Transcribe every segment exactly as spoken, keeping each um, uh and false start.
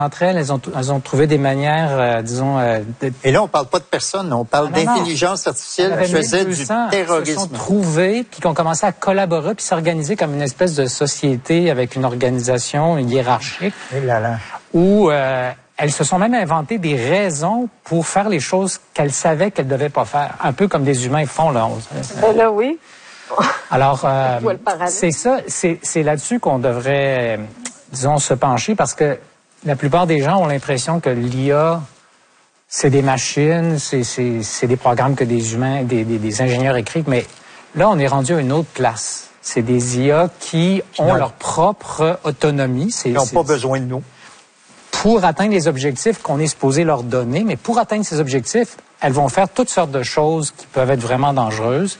Entre elles, elles ont, elles ont trouvé des manières, euh, disons... Euh, de... Et là, on parle pas de personne, on parle ah, d'intelligence artificielle. Elles faisaient du terrorisme. Se sont trouvées, puis qui ont commencé à collaborer, puis s'organiser comme une espèce de société avec une organisation hiérarchique. Et là là. Où euh, elles se sont même inventées des raisons pour faire les choses qu'elles savaient qu'elles devaient pas faire. Un peu comme des humains font, là. Ben là, oui. Alors, euh, c'est ça, c'est, c'est là-dessus qu'on devrait, disons, se pencher, parce que la plupart des gens ont l'impression que l'I A, c'est des machines, c'est, c'est, c'est des programmes que des humains, des, des, des ingénieurs écrivent, mais là, on est rendu à une autre place. C'est des I A qui ont non. leur propre autonomie. C'est, Ils n'ont c'est, pas besoin de nous. Pour atteindre les objectifs qu'on est supposé leur donner, mais pour atteindre ces objectifs, elles vont faire toutes sortes de choses qui peuvent être vraiment dangereuses.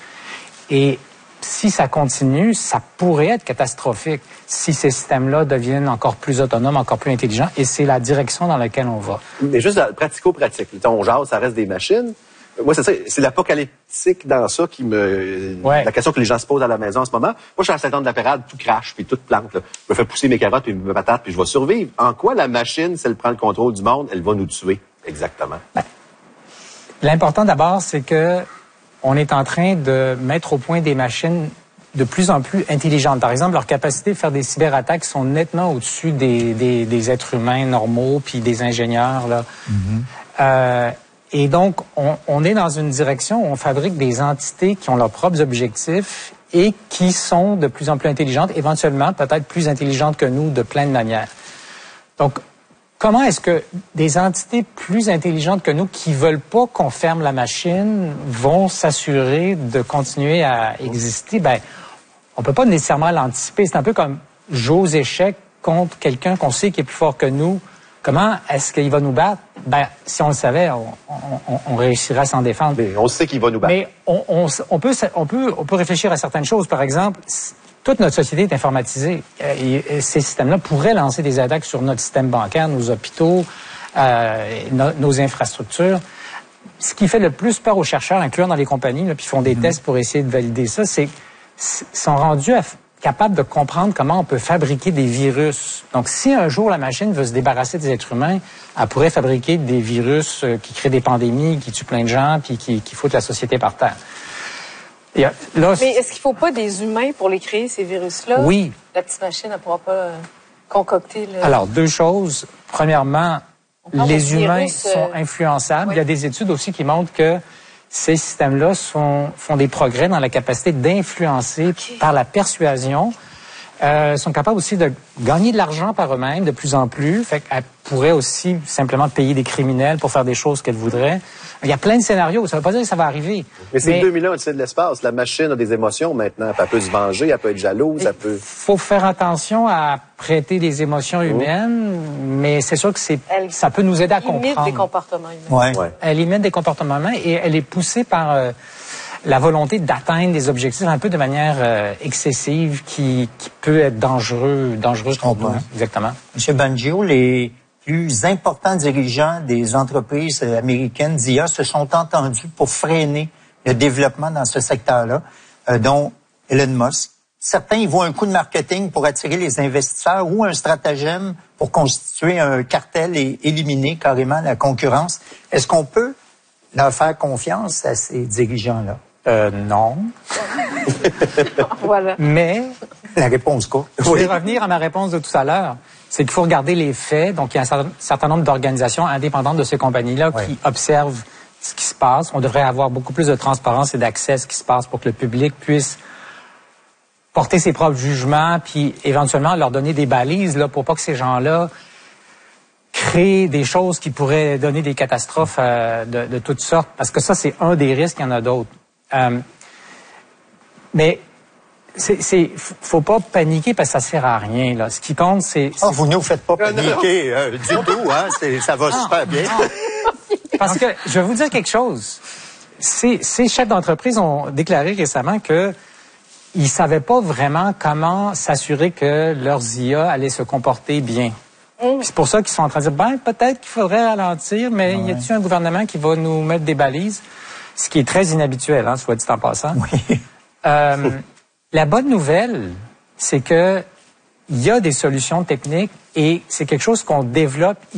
Et si ça continue, ça pourrait être catastrophique si ces systèmes-là deviennent encore plus autonomes, encore plus intelligents, et c'est la direction dans laquelle on va. Mais juste pratico-pratique. On jase, ça reste des machines. Moi, c'est ça, c'est l'apocalyptique dans ça qui me... Ouais. La question que les gens se posent à la maison en ce moment. Moi, je suis à Saint-Anne de la Pérade, tout crache, puis tout plante. Là. Je me fais pousser mes carottes et mes patates, puis je vais survivre. En quoi la machine, si elle prend le contrôle du monde, elle va nous tuer exactement? Ben, l'important d'abord, c'est que on est en train de mettre au point des machines de plus en plus intelligentes. Par exemple, leur capacité de faire des cyberattaques sont nettement au-dessus des, des, des êtres humains normaux puis des ingénieurs, là. Mm-hmm. Euh, et donc, on, on est dans une direction où on fabrique des entités qui ont leurs propres objectifs et qui sont de plus en plus intelligentes, éventuellement peut-être plus intelligentes que nous de plein de manières. Donc, comment est-ce que des entités plus intelligentes que nous qui veulent pas qu'on ferme la machine vont s'assurer de continuer à exister? Ben, on peut pas nécessairement l'anticiper. C'est un peu comme jouer aux échecs contre quelqu'un qu'on sait qui est plus fort que nous. Comment est-ce qu'il va nous battre? Ben, si on le savait, on, on, on réussirait à s'en défendre. Mais on sait qu'il va nous battre. Mais on, on, on peut, on peut, on peut réfléchir à certaines choses. Par exemple, toute notre société est informatisée. Et ces systèmes-là pourraient lancer des attaques sur notre système bancaire, nos hôpitaux, euh, no, nos infrastructures. Ce qui fait le plus peur aux chercheurs, incluant dans les compagnies, là, puis font des mmh. tests pour essayer de valider ça, c'est qu'ils sont rendus à, capables de comprendre comment on peut fabriquer des virus. Donc, si un jour la machine veut se débarrasser des êtres humains, elle pourrait fabriquer des virus euh, qui créent des pandémies, qui tuent plein de gens, puis qui, qui foutent la société par terre. Et là, mais est-ce qu'il ne faut pas des humains pour les créer, ces virus-là? Oui. La petite machine, elle ne pourra pas euh, concocter le... Alors, deux choses. Premièrement, les humains virus, sont influençables. Oui. Il y a des études aussi qui montrent que ces systèmes-là sont, font des progrès dans la capacité d'influencer okay. par la persuasion. Euh, sont capables aussi de gagner de l'argent par eux-mêmes de plus en plus. Fait qu'elles pourraient aussi simplement payer des criminels pour faire des choses qu'elles voudraient. Il y a plein de scénarios. Ça ne veut pas dire que ça va arriver. Mais c'est mais... deux mille ans au-dessus de l'espace. La machine a des émotions maintenant. Elle peut se venger, elle peut être jalouse, elle peut... Il faut faire attention à prêter des émotions humaines, oh. mais c'est sûr que c'est, elle ça peut nous aider à comprendre. Elle imite des comportements humains. Ouais. Ouais. Elle imite des comportements humains et elle est poussée par... Euh, la volonté d'atteindre des objectifs un peu de manière euh, excessive qui, qui peut être dangereux, dangereuse pour nous. Exactement. Monsieur Bangio, les plus importants dirigeants des entreprises américaines d'I A se sont entendus pour freiner le développement dans ce secteur-là, euh, dont Elon Musk. Certains y voient un coup de marketing pour attirer les investisseurs ou un stratagème pour constituer un cartel et éliminer carrément la concurrence. Est-ce qu'on peut leur faire confiance à ces dirigeants-là? Euh, non. Voilà. Mais... La réponse quoi? Je vais revenir à ma réponse de tout à l'heure. C'est qu'il faut regarder les faits. Donc, il y a un certain, certain nombre d'organisations indépendantes de ces compagnies-là oui. qui observent ce qui se passe. On devrait avoir beaucoup plus de transparence et d'accès à ce qui se passe pour que le public puisse porter ses propres jugements puis éventuellement leur donner des balises là, pour pas que ces gens-là créer des choses qui pourraient donner des catastrophes euh, de, de toutes sortes. Parce que ça, c'est un des risques, il y en a d'autres. Euh, mais c'est, c'est, faut pas paniquer parce que ça sert à rien, là. Ce qui compte, c'est... Oh, vous ne vous faites pas paniquer euh, du tout, hein. C'est, ça va non, super bien. Parce que, je vais vous dire quelque chose. Ces, ces chefs d'entreprise ont déclaré récemment que ils savaient pas vraiment comment s'assurer que leurs I A allaient se comporter bien. C'est pour ça qu'ils sont en train de dire, ben, peut-être qu'il faudrait ralentir, mais ouais. y a-t-il un gouvernement qui va nous mettre des balises? Ce qui est très inhabituel, hein, soit dit en passant. Oui. euh, la bonne nouvelle, c'est que il y a des solutions techniques et c'est quelque chose qu'on développe